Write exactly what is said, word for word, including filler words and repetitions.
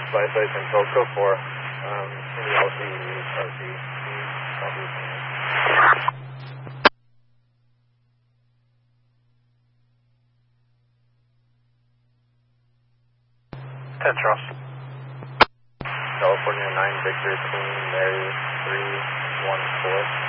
Flight flight control, go for um, L C R C. ten Charles. California nine Victor Queen Mary three one four.